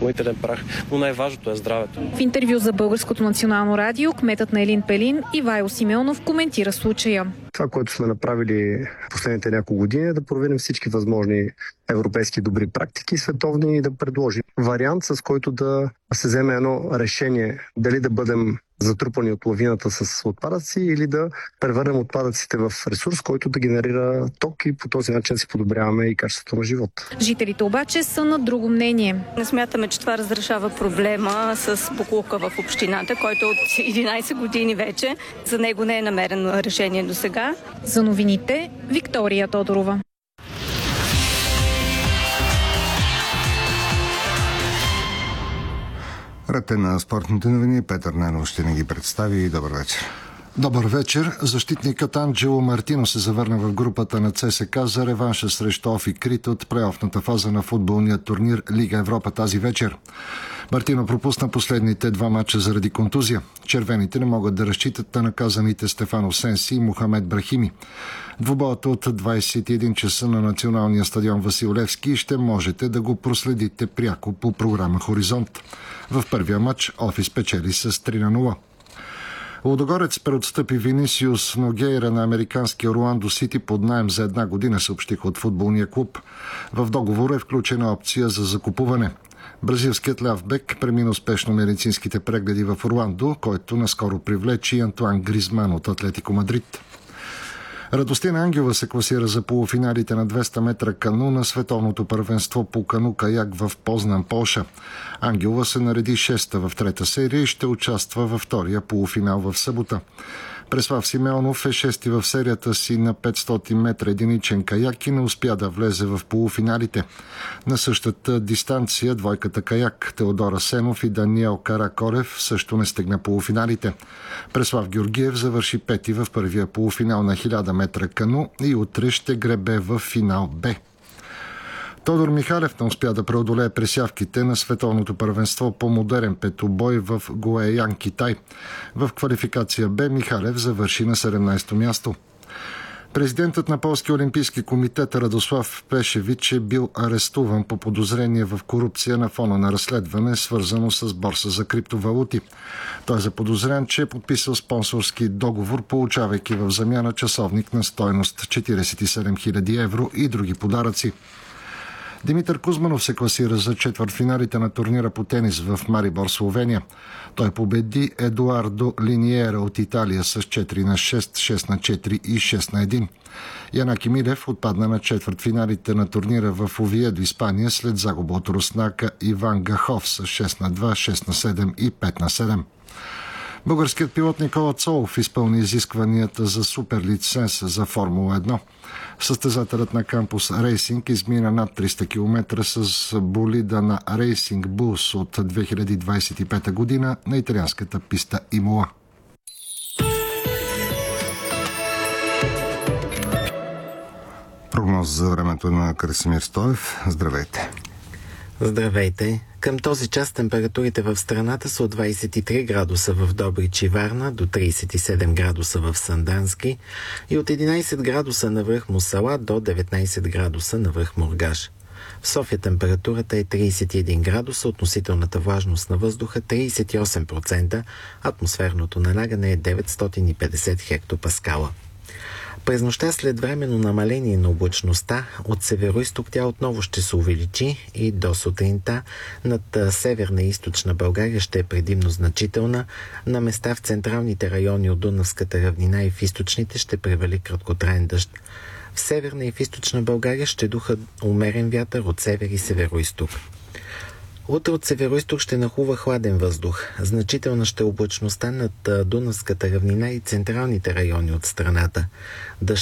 допълнителен прах, но най-важното е здравето. В интервю за Българското национално радио кметът на Елин Пелин Ивайло Симеонов коментира случая. Това, което сме направили последните няколко години, е да проверим всички възможни европейски добри практики, световни, и да предложим вариант, с който да се вземе едно решение дали да бъдем затрупани от лавината с отпадъци или да превърнем отпадъците в ресурс, който да генерира ток, и по този начин си подобряваме и качеството на живот. Жителите обаче са на друго мнение. Не смятаме, че това разрешава проблема с боклука в общината, който от 11 години вече. За него не е намерено решение до сега. За новините Виктория Тодорова. Ред е на спортните новини. Петър Ненов ще ни ги представи. Добър вечер. Добър вечер. Защитникът Анджело Мартино се завърна в групата на ЦСКА за реванша срещу Офи Крит от плейофната фаза на футболния турнир Лига Европа тази вечер. Мартино пропусна последните 2 мача заради контузия. Червените не могат да разчитат на наказаните Стефано Сенси и Мохамед Брахими. Двубоят от 21 часа на националния стадион Васил Левски ще можете да го проследите пряко по програма Хоризонт. В първия матч Офи спечели с 3-0. Лудогорец преотстъпи Винисиус Ногейра на американския Орландо Сити под наем за 1 година, съобщиха от футболния клуб. В договора е включена опция за закупуване. Бразилският ляв бек премина успешно медицинските прегледи в Орландо, който наскоро привлече Антуан Гризман от Атлетико Мадрид. Радостина Ангелова се класира за полуфиналите на 200 метра кану на световното първенство по кану-каяк в Познан, Полша. Ангелова се нареди 6-та в 3-та серия и ще участва във втория полуфинал в събота. Преслав Симеонов е 6-ти в серията си на 500 метра единичен каяк и не успя да влезе в полуфиналите. На същата дистанция двойката каяк Теодор Асенов и Даниел Каракорев също не стигна полуфиналите. Преслав Георгиев завърши 5-ти в първия полуфинал на 1000 метра кану и утре ще гребе в финал Б. Тодор Михалев не успя да преодолее пресявките на световното първенство по модерен петобой в Гуейян, Китай. В квалификация Б Михалев завърши на 17-то място. Президентът на Полския олимпийски комитет Радослав Пешевич е бил арестуван по подозрение в корупция на фона на разследване, свързано с борса за криптовалути. Той е заподозрян, че е подписал спонсорски договор, получавайки в замяна часовник на стойност 47 000 евро и други подаръци. Димитър Кузманов се класира за четвъртфиналите на турнира по тенис в Марибор, Словения. Той победи Едуардо Линиера от Италия с 4-6, 6-4 и 6-1. Янаки Милев отпадна на четвъртфиналите на турнира в Овиедо, Испания, след загуба от руснака Иван Гахов с 6-2, 6-7 и 5-7. Българският пилот Никола Цолов изпълни изискванията за суперлиценз за Формула 1. Състезателят на кампус Рейсинг измина над 300 км с болида на Racing Bulls от 2025 година на италианската писта Имола. Прогноз за времето на Красимир Стоев. Здравейте! Здравейте! Към този час температурите в страната са от 23 градуса в Добрич и Варна до 37 градуса в Сандански и от 11 градуса на връх Мусала до 19 градуса на връх Мургаш. В София температурата е 31 градуса, относителната влажност на въздуха 38%, атмосферното налягане е 950 хектопаскала. През нощта след временно намаление на облачността от североизток тя отново ще се увеличи и до сутринта над северна и източна България ще е предимно значителна. На места в централните райони от Дунавската равнина и в източните ще превали краткотраен дъжд. В северна и в източна България ще духа умерен вятър от север и североизток. Утре от североизток ще нахлува хладен въздух. Значителна ще е облачността над Дунавската равнина и централните райони от страната. Дъжд